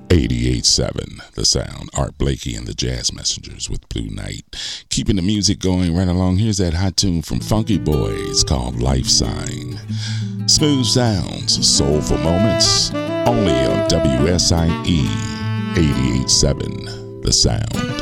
88.7 The Sound. Art Blakey and the Jazz Messengers with Blue Night. Keeping the music going right along. Here's that hot tune from Funky Boys called Life Sign. Smooth sounds, soulful moments. Only on WSIE 88.7 The Sound.